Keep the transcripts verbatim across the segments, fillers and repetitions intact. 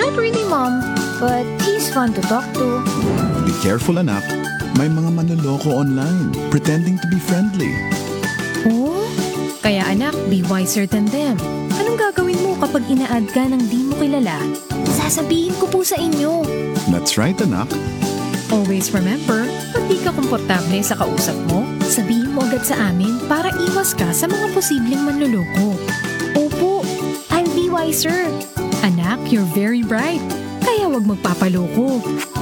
Not really, Mom. But he's fun to talk to. Be careful, anak. May mga manloloko online, pretending to be friendly. Oh? Kaya anak, be wiser than them. Anong gagawin mo kapag ina-add ka ng di mo kilala? Sasabihin ko po sa inyo. That's right, anak. Always remember, pag di ka komportable sa kausap mo, sabihin mo agad sa amin para iwas ka sa mga posibleng manloloko. Opo, I'll be wiser. Anak, you're very bright. Kaya wag magpapaloko.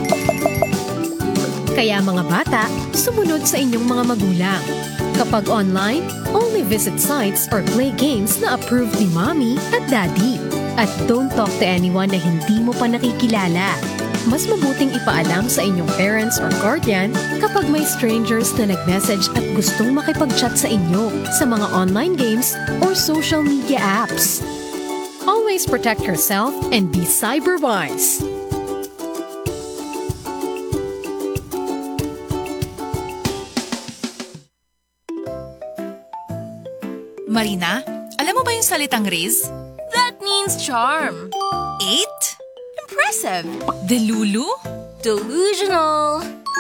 Kaya mga bata, sumunod sa inyong mga magulang. Kapag online, only visit sites or play games na approved ni Mommy at Daddy. At don't talk to anyone na hindi mo pa nakikilala. Mas mabuting ipaalam sa inyong parents or guardian kapag may strangers na nag-message at gustong makipag-chat sa inyo sa mga online games or social media apps. Always protect yourself and be cyber-wise. Marina, alam mo ba yung salitang Riz? That means charm. Eight? Impressive. Delulu? Delusional.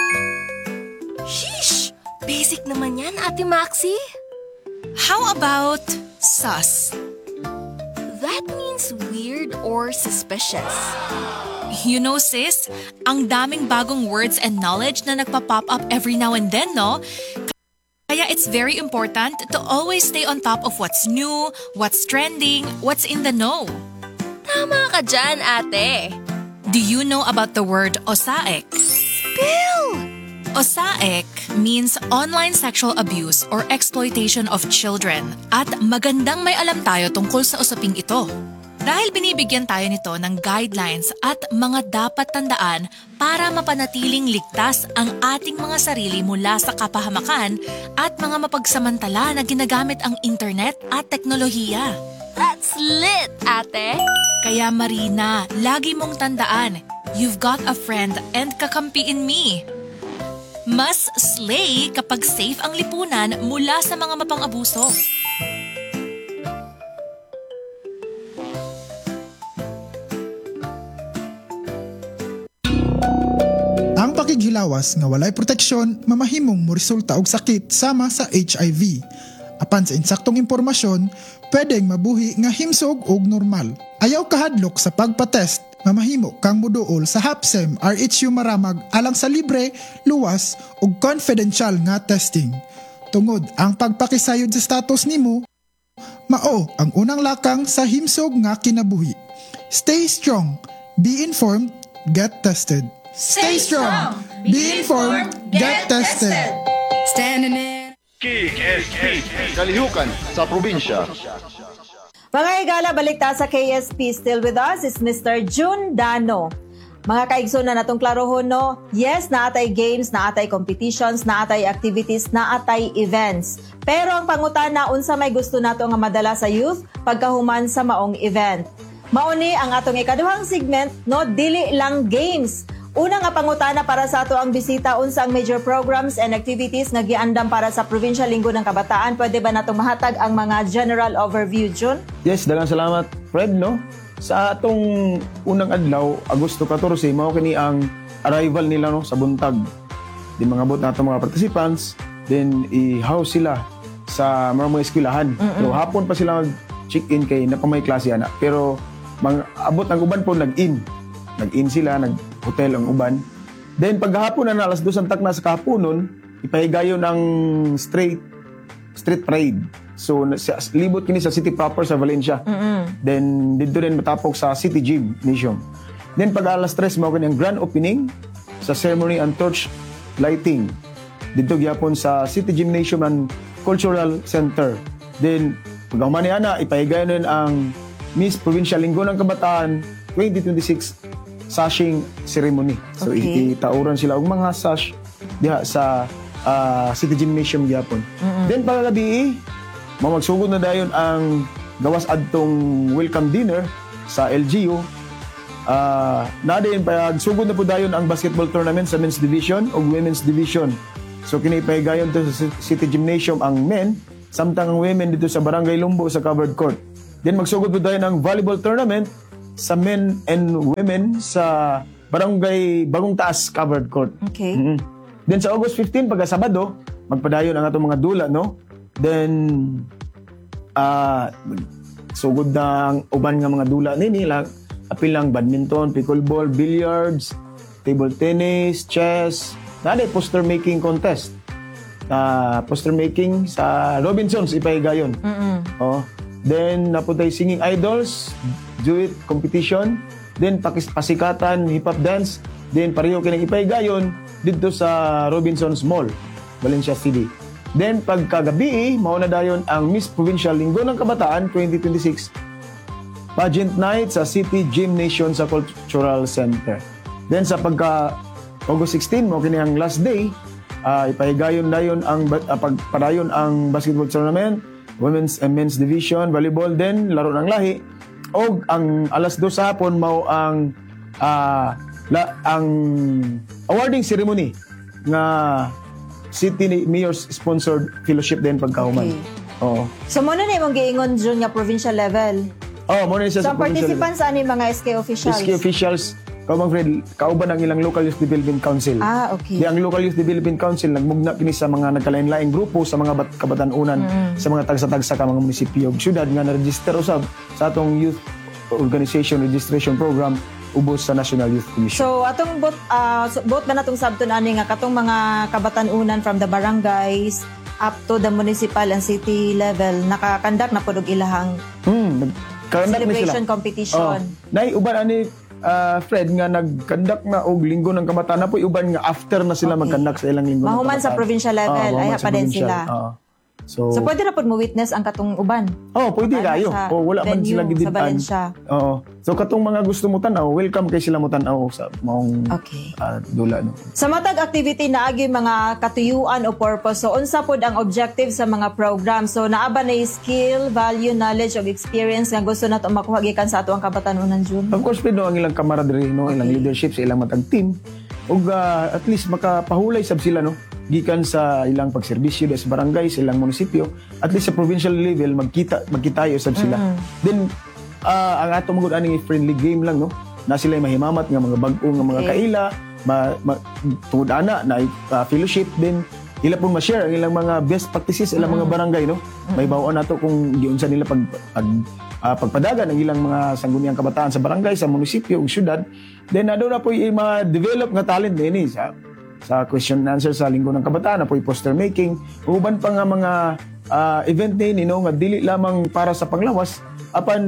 Sheesh! Basic naman yan, Ate Maxi. How about sus? That means weird or suspicious. You know, sis, ang daming bagong words and knowledge na nagpa-pop up every now and then, no? Kaya it's very important to always stay on top of what's new, what's trending, what's in the know. Tama ka dyan, ate. Do you know about the word osaek? Bill! Osaek means online sexual abuse or exploitation of children at magandang may alam tayo tungkol sa usaping ito. Dahil binibigyan tayo nito ng guidelines at mga dapat tandaan para mapanatiling ligtas ang ating mga sarili mula sa kapahamakan at mga mapagsamantala na ginagamit ang internet at teknolohiya. That's lit, ate. Kaya Marina, lagi mong tandaan, you've got a friend and kakampi in me. Mas slay kapag safe ang lipunan mula sa mga mapang-abuso. Ang pakigilawas nga walay proteksyon mamahimong mo resulta og sakit sama sa H I V. Apan sa insaktong impormasyon, pwedeng mabuhi nga himsog og normal. Ayaw kahadlok sa pagpatest, mamahimo kang muduol sa Hapsem R H U Maramag alang sa libre, luwas ug confidential nga testing. Tungod ang pagpakisayod sa status nimo, mao ang unang lakang sa himsog nga kinabuhi. Stay strong, be informed, get tested. Stay strong, be informed, get tested. Standing in K S P, kalihukan sa probinsya. Mga higala, balik ta sa K S P. Still with us is Mister Jun Dano. Mga kaigso na natong klarohon, no? Yes, naatay games, naatay competitions, naatay activities, naatay events. Pero ang pangutana, unsa may gusto nato nga madala sa youth pagkahuman sa maong event. Mauni ang atong ikaduhang segment, no? Dili lang games. Una nga pangutana para sa ato ang bisita, unsa ang major programs and activities nga giandam para sa Provincial Linggo ng Kabataan. Pwede ba natong mahatag ang mga general overview, Jun? Yes, daghang salamat, Fred, no? Sa atong unang adlaw, Agosto fourteen, mao kini ang arrival nila, no, sa buntag. Di mga bot nato mga participants, then i-house sila sa mga mga eskwelahan. So hapon pa sila mag-check-in kay napamay klase ana. Pero mga abot ang uban po nag-in. Nag-in sila, nag-hotel ang uban. Then paghapon na, na alas dos ang takna sa kahaponon, ipahigayon ng straight street parade. So libot kini sa city proper sa Valencia. Mm-hmm. Then dito din matapok sa City Gymnasium. Then pag alas tres mao kani ang grand opening sa ceremony and torch lighting. Dito gyapon sa City Gymnasium and Cultural Center. Then pag humani ana ipahigayon din ang Miss Provincial Linggo ng Kabataan twenty twenty-six sashing ceremony. So Okay. itauran sila og mga sash diha sa uh, City Gymnasium gyapon. Mm-hmm. Then paggabi mamagsugod na dayon ang gawas adtong welcome dinner sa L G U. Uh, na din pagsugod na po dayon ang basketball tournament sa men's division o women's division. So kini pahigayon to sa City Gymnasium ang men, samtang ang women dito sa Barangay Lumbo sa covered court. Then magsugod po dayon ang volleyball tournament sa men and women sa Barangay Bagong Taas Covered Court. Okay. Mhm. Then sa August fifteenth, pagka Sabado, magpadayon ang atong mga dula, no? Then, ah, sugod na ang uban nga mga dula nini, lang, apil lang badminton, pickleball, billiards, table tennis, chess, nade poster making contest. Uh, poster making sa Robinsons, Ipahigayon. Mm-mm. Oh. Then, napuntay singing idols, duet competition, then pakis pasikatan, hip-hop dance, then pareho kinang Ipahigayon dito sa Robinsons Mall, Valencia City. Then, pagkagabi, mauna dayon ang Miss Provincial Linggo ng Kabataan twenty twenty-six Pageant Night sa City Gymnasium sa Cultural Center. Then, sa pagka August sixteenth, mo kini ang last day, uh, ipahigayon dayon ang uh, pagpadayon ang basketball tournament, women's and men's division, volleyball, then laro ng lahi. Og ang alas dos sa hapon mao ang uh, la, ang awarding ceremony nga City Mayor's sponsored fellowship din pagkahuman. Okay. Oo. So, muna na yung giingon dyan nga provincial level. Oh, mo na siya So, sa ang participants, ano yung mga S K officials? S K officials, kaumang friend, kauban ang ilang Local Youth Development Council. Ah, okay. Di ang Local Youth Development Council nagmugna kini sa mga nagkalain-laing grupo sa mga bat- kabatanunan, Mm. sa mga tagsa-tagsa ka mga munisipyo ug syudad nga na-register usab sa atong youth organization registration program ubos sa National Youth Commission. So, atong bot, uh, so, bot ba natong sabton ani nga katong mga kabatanunan from the barangays up to the municipal and city level, nakakandak na po og ilahang Hmm, nagkandak na sila. celebration competition. Oh. Nay uban ani uh, Fred nga nagkandak na og linggo ng kabataan na po uban nga after na sila Okay. magkandak sa ilang linggo. ng Mahuman sa kabataan. provincial level, Oo, mahuman ay sa pa din provincial. sila. Oo. So, So, pwede na po mo witness ang katong uban. oh, pwede Ano, kayo. sa O wala man venue, sila sa gididaan. Valencia. Oo. So katong mga gusto mo tanaw, welcome kay sila mo tanaw sa maong Okay. ah, dula no. Sa matag activity na agi mga katuyuan o purpose. So, unsa pod ang objective sa mga program? So, naaba na yung skill, value, knowledge, o experience nga gusto na ito makuha gikan sa ato ang kabatanunan, Jun. Of course, pwede no, ang ilang camaraderie, no, ilang Okay. leadership sa ilang matag team. Ug ah, at least makapahulay sab sila no gikan sa ilang pagserbisyo sa barangay, sa ilang munisipyo, at least sa provincial level magkita magkitayo sab sila. Then ah, ang ato magud ani friendly game lang no. Na sila mahimamat nga mga bag-o nga mga Okay. kaila, ma, ma, tungod ana na uh, fellowship din ila pun ma-share ang ilang mga best practices sa ilang mga barangay no. May bawon nato kung giunsa nila pag, pag uh, pagpadagan ang ilang mga sangguniang kabataan sa barangay, sa munisipyo ug syudad. Then ado na po yung mga develop nga talent din sa sa question and answer sa linggo ng kabataan na po yung poster making, uban pa nga mga uh, event din you know, nga dili lamang para sa panglawas apan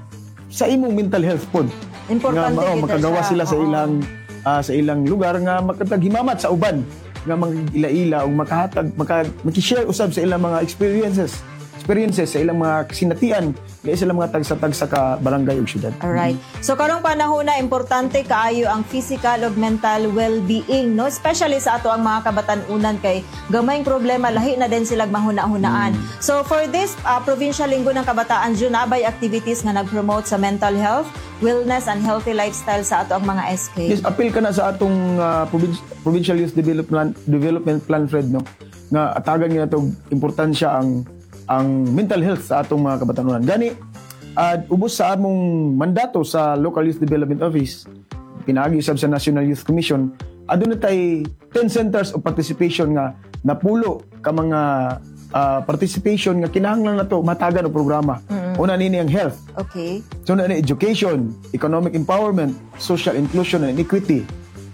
sa imong mental health pod. Importante nga, oh, kita makagawa siya. sila sa Oo. ilang ah, sa ilang lugar nga makataghimamat sa uban nga mga ila-ila o makahatag maka, makishare usab sa ilang mga experiences experiences sa ilang mga kasinatian sa ilang mga tagsa-tagsa ka barangay ug syudad. Alright. So karong panahon na importante kaayo ang physical ug mental well-being, no? Especially sa ato ang mga kabatanunan kay gamayng problema lahi na din sila mahuna-hunaan. So for this uh, provincial linggo ng kabataan, June, abay activities nga nag-promote sa mental health, wellness and healthy lifestyle sa ato ang mga S K. Yes, appeal ka na sa atong uh, Provincial, Provincial Youth Development Development Plan Fred no nga atagan niya to importansya ang ang mental health sa atong mga kabatanunan. Gani at uh, ubos sa among mandato sa Local Youth Development Office, pinaagi usab sa National Youth Commission, aduna tay ten centers of participation nga napulo ka mga uh, participation nga kinahanglan nato matagan og programa. Mm-hmm. Una nini ang health. Okay. So na education, economic empowerment, social inclusion and equity,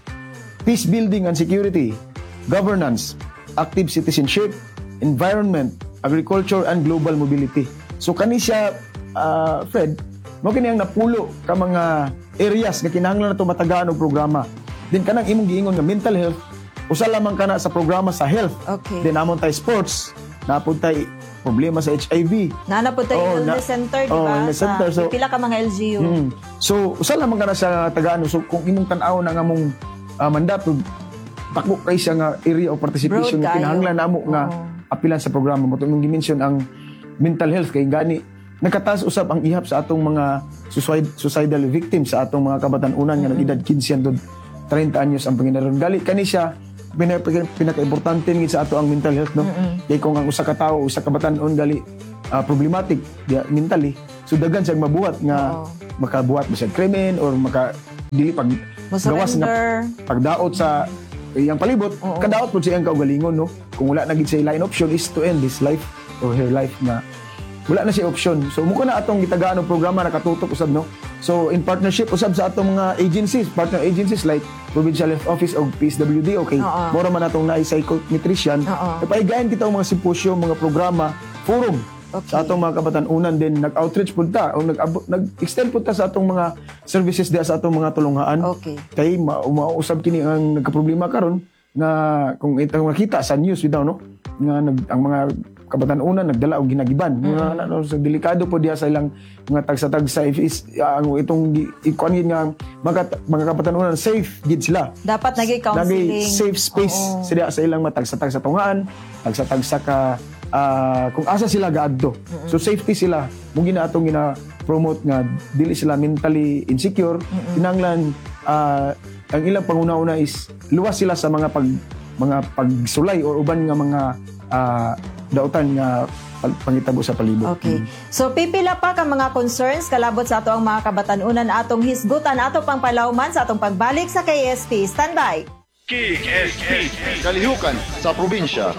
peace building and security, governance, active citizenship, environment, agriculture and global mobility. So kani siya uh, Fred, mo kini ang napulo ka mga areas nga kinahanglan nato matagaan og programa. Then kanang imong giingon nga mental health, usa lamang kana sa programa sa health. Okay. Then amon tay sports, napon tay problema sa H I V. Nana po tayo Oo, yung na- wellness center, di oo, ba? wellness Sa center. So- pila ka mga L G U. Mm. So, usa lamang kana sa tagaan. So, kung imong tan-aw na nga mong uh, mandato, takbo kay siya nga area of participation Broad nga kayo. kinahanglan namo nga Oo. apilan sa programa mo. Itong gi-mention ang mental health kay gani nagkataas usab ang ihap sa atong mga suicide, suicidal victims sa atong mga kabatanunan nga nag-edad fifteen hangtod thirty anyos ang panginaron. Gali kani siya pinaka- pinaka-importante ni sa ato ang mental health no. Kay kung ang usa ka tawo, usa ka batan-on gali uh, problematic dia, mentally. So daghan siyang mabuhat nga Oo. makabuhat ba siya krimen or maka dili pag gawas nga Masurrender. pagdaot sa iyang palibot, Oo. kadaot po siyang kaugalingon, no? Kung wala na gid siya line option is to end his life or her life na wala na siya option. So muko na atong gitagaan og programa nakatutok usab, no? So in partnership usab sa atong mga agencies, partner agencies like Provincial Health Office o P S W D, okay. Oo. Mora man atong naay psychometrician. Oo. Napaigayan kita og mga simposyo, mga programa, forum Okay. sa atong mga kabatanunan din nag-outreach pud ta o nag nag-extend pud ta sa atong mga services diha sa atong mga tulungaan. Okay. Kay ma- mausab kini ang nagka-problema karon nga kung itong makita sa news bitaw, no, nga nag, ang mga kabatanunan nagdala og ginagiban. Mga ano, so delikado po diha sa ilang mga tagsa-tagsa if is uh, ang itong ikuan gid nga mga, mga kabatanunan safe gid sila. Dapat naging counseling. Naging safe space Oo. sila sa ilang matagsa-tagsa tungaan, tagsa-tagsa ka ah, kung asa sila gaadto. So safety sila. Mung gina atong gina promote nga dili sila mentally insecure. Kinanglan ah, ang ilang panguna-una is luwas sila sa mga pag mga pagsulay or uban nga mga ah, dautan nga pal- pangitabo sa palibot. Okay. So pipila pa ka mga concerns kalabot sa ato ang mga kabatanunan atong hisgutan ato pang palawman sa atong pagbalik sa K S P. Standby. K S P. Kalihukan sa probinsya.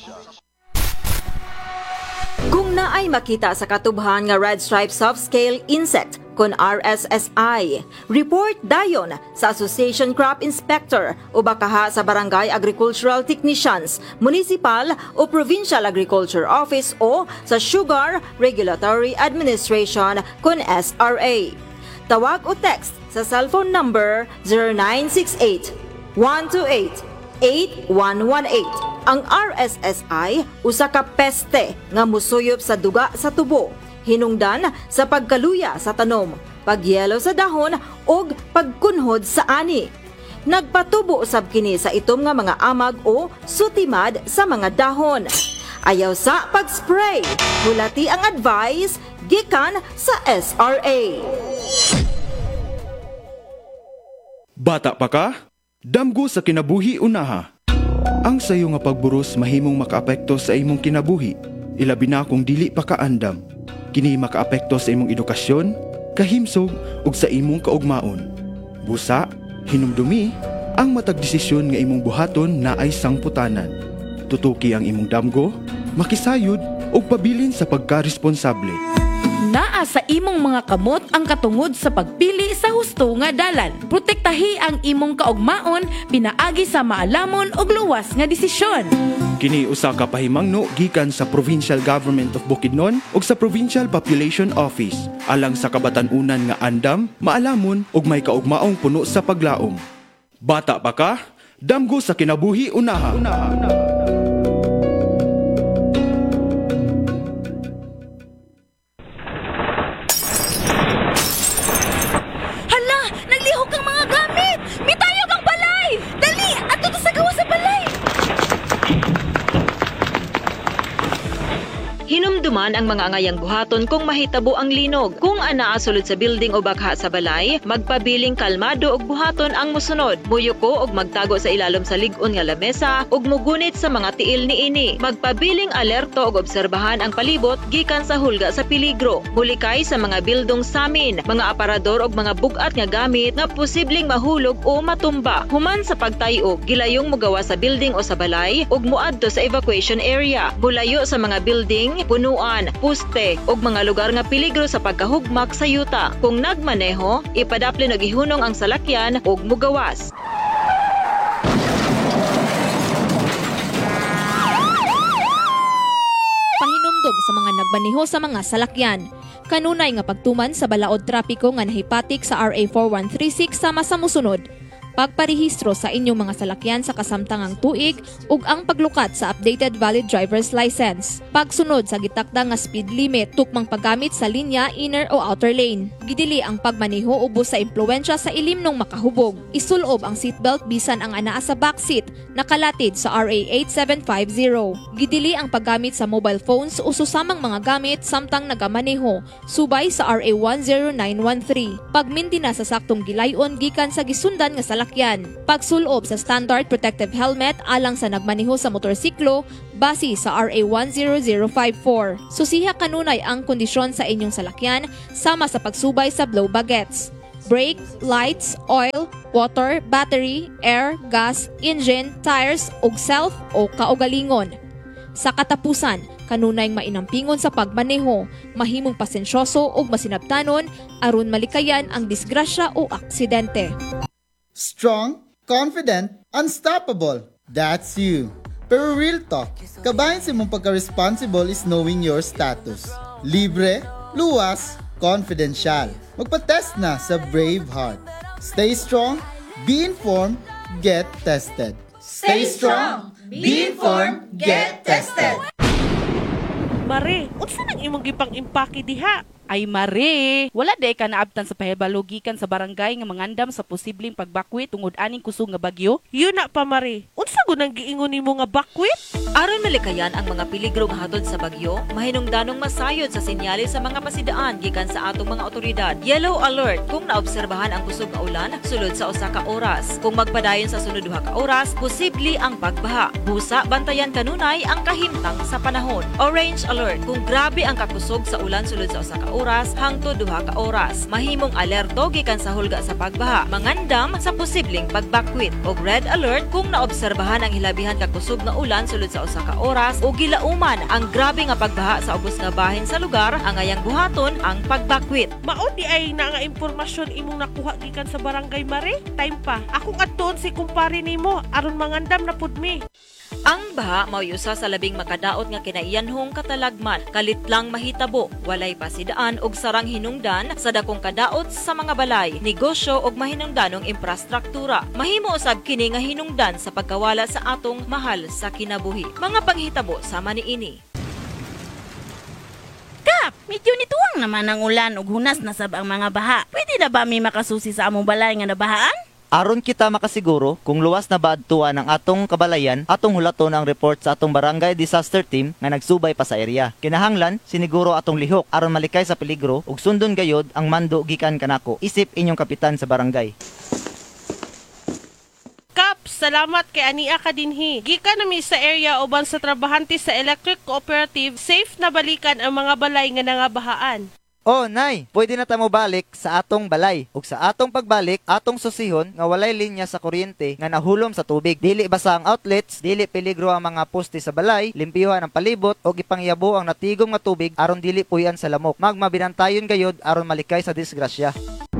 Kung naay makita sa katubhan nga red stripe soft scale insect kon R S S I, report dayon sa Association Crop Inspector o bakaha sa Barangay Agricultural Technicians, Municipal o Provincial Agriculture Office o sa Sugar Regulatory Administration kon S R A. Tawag o text sa cellphone number zero nine six eight, one two eight, eight one one eight. Ang R S S I usa ka peste nga musuyop sa duga sa tubo, hinungdan sa pagkaluya sa tanom, pagyelo sa dahon ug pagkunhod sa ani. Nagpatubo usab kini sa itom nga mga amag o sutimad sa mga dahon. Ayaw sa pag-spray, hulati ang advice gikan sa S R A. Bata pa ka? Damgo sa kinabuhi unaha. Ang sayo nga pagburos mahimong makaapekto sa imong kinabuhi, ilabi na kung dili pa kaandam. Kini makaapekto sa imong edukasyon, kahimsog ug sa imong kaugmaon. Busa, hinumdumi, ang matag desisyon nga imong buhaton na ay sangputanan. Tutuki ang imong damgo, makisayod ug pabilin sa pagkaresponsable. Naa sa imong mga kamot ang katungod sa pagpili sa husto nga dalan. Protektahi ang imong kaugmaon pinaagi sa maalamon ug luwas nga desisyon. Kini usa ka pahimangno gikan sa Provincial Government of Bukidnon ug sa Provincial Population Office alang sa kabatanunan nga andam, maalamon ug may kaugmaong puno sa paglaom. Bata pa ka? Damgo sa kinabuhi unaha. unaha, unaha. Hinumduman ang mga angayang buhaton kung mahitabo ang linog. Kung anaa sulod sa building o bakha sa balay, magpabiling kalmado og buhaton ang musunod. Muyuko og magtago sa ilalom sa lig-on nga lamesa ug mugunit sa mga tiil niini. Magpabiling alerto og obserbahan ang palibot gikan sa hulga sa peligro. Mulikay sa mga bildong samin, mga aparador og mga bugat nga gamit nga posibleng mahulog o matumba. Human sa pagtayo, gilayong mugawa sa building o sa balay ug muadto sa evacuation area. Bulayo sa mga building, punuan, puste ug mga lugar nga peligro sa pagkahugmak sa yuta. Kung nagmaneho, ipadaplin og ihunong ang salakyan ug mugawas. Pahinumdom sa mga nagmaneho sa mga salakyan. Kanunay nga pagtuman sa balaod trapiko nga nahipatik sa R A four one three six sama sa musunod. Pagparehistro sa inyong mga salakyan sa kasamtangang tuig ug ang paglukat sa updated valid driver's license. Pagsunod sa gitakda nga speed limit, tukmang paggamit sa linya, inner o outer lane. Gidili ang pagmaneho ubos sa impluwensya sa ilim nung makahubog. Isulob ang seatbelt bisan ang anaa sa backseat, nakalatid sa R A eight seven five zero. Gidili ang paggamit sa mobile phones o susamang mga gamit samtang nagamaneho, subay sa R A one zero nine one three. Pagminti na sa saktong gilayon gikan sa gisundan nga salakyan salakyan. Pagsulob sa standard protective helmet alang sa nagmaneho sa motorsiklo base sa R A one zero zero five four. Susiha kanunay ang kondisyon sa inyong salakyan sama sa pagsubay sa blow bagets. Brake, lights, oil, water, battery, air, gas, engine, tires, ug self o kaugalingon. Sa katapusan, kanunay mainampingon sa pagmaneho, mahimong pasensyoso ug masinabtanon aron malikayan ang disgrasya o aksidente. Strong, confident, unstoppable. That's you. Pero real talk, kabahin sa mong pagka-responsible is knowing your status. Libre, luwas, confidential. Magpa-test na sa Braveheart. Stay strong, be informed, get tested. Stay strong, be informed, get tested. Mare, unsa nang imong gipang impake diha? Ay mare, wala day ka naabtan sa pahibalugikan sa barangay nga mangandam sa posibleng pagbakwit tungod aning kusog nga bagyo? Yun na pa mare, unsa gud nang giingon nimo nga bakwit? Aron malikayan ang mga peligro nga hatod sa bagyo, mahinungdanong masayod sa senyales sa mga pasidaan gikan sa atong mga otoridad. Yellow alert kung naobserbahan ang kusog nga ulan sulod sa usa ka oras. Kung magpadayon sa sunod duha ka oras, posible ang pagbaha. Busa bantayan kanunay ang kahimtang sa panahon. Orange alert kung grabe ang kakusog sa ulan sulod sa usa ka oras hangtod duha ka oras. Mahimong alerto gikan sa hulga sa pagbaha, mangandam sa posibleng pagbakwit. Og red alert kung naobserbahan ang hilabihan ka kusog nga ulan sulod sa usa ka oras o gilauman ang grabe nga pagbaha sa ubos nga bahin sa lugar, ang ayang buhaton ang pagbakwit. Mao di ay na nga impormasyon imong nakuha gikan sa barangay mare? Time pa. Akong adton si kumpare nimo aron mangandam na pud mi. Ang baha mauyusa sa labing makadaot nga kinaiyanhong katalagman, kalit lang mahitabo, walay pasidaan og sarang hinungdan sa dakong kadaot sa mga balay, negosyo ug mahinungdanong infrastruktura. Mahimo usab kini nga hinungdan sa pagkawala sa atong mahal sa kinabuhi. Mga panghitabo sama niini. Kap, medyo nituwang naman ang ulan ug hunas na sab ang mga baha. Pwede na ba mi makasusi sa among balay nga nabahaan? Aron kita makasiguro kung luwas na ba adtuan ang atong kabalayan, atong hulaton ang report sa atong barangay disaster team nga nagsubay pa sa area. Kinahanglan siniguro atong lihok aron malikay sa peligro ug sundon gayod ang mando gikan kanako. Isip inyong kapitan sa barangay. Kap, salamat kay ania ka dinhi. Gikan nami sa area uban sa trabahante sa electric cooperative, safe na balikan ang mga balay nga nangabahaan. Oh, nay, pwede na tamo balik sa atong balay. Ug sa atong pagbalik, atong susihon nga walay linya sa kuryente nga nahulom sa tubig. Dili basa ang outlets, dili peligro ang mga poste sa balay, limpiyuhan ang palibot ug ipangyabo ang natigom nga tubig aron dili puyan sa lamok. Magmabinantayon gayud aron malikay sa disgrasya.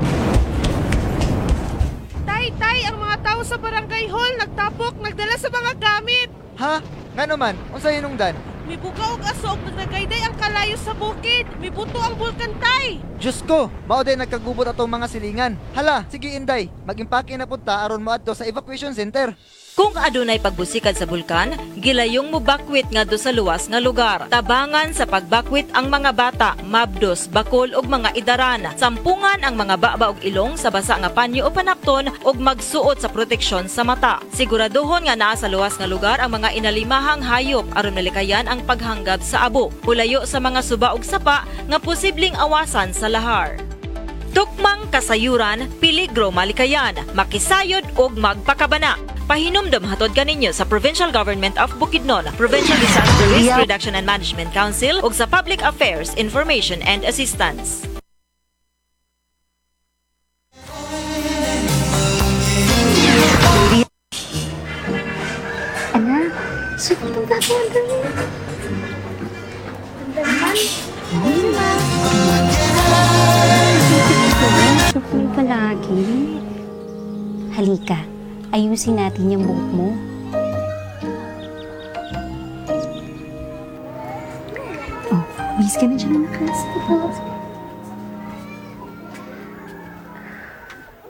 Tay, tay, ang mga tao sa barangay hall nagtapok, nagdala sa mga gamit. Ha? Ngano man? Unsa hinungdan? Mibuga og aso ug nagagayday ang kalayo sa bukid. Mibuto ang bulkan, tay. Diyos ko, mao din nagkagubot atong mga silingan. Hala, sige Inday, mag-impake na punta aron moadto sa evacuation center. Kung adunay pagbusikan sa bulkan, gilayong mo bakwit ngadto sa luwas nga lugar. Tabangan sa pagbakwit ang mga bata, mabdos, bakol ug mga idaran. Sampungan ang mga baba ug ilong sa basa nga panyo o panapton ug magsuot sa proteksyon sa mata. Siguraduhon nga naa sa luwas nga lugar ang mga inalimahang hayop aron malikayan ang paghanggat sa abo. Hulayo sa mga suba ug sapa nga posibleng awasan sa lahar. Tukmang kasayuran, peligro malikayan, makisayod ug magpakabana. Pahinumdum hatod kaninyo sa Provincial Government of Bukidnon, Provincial Disaster Risk Reduction and Management Council ug sa Public Affairs, Information and Assistance. Anak, suka mong gagawin mo. Sukul palagi. Halika, ayusin natin yung buhok mo. Oh, bis ka na dyan, anak.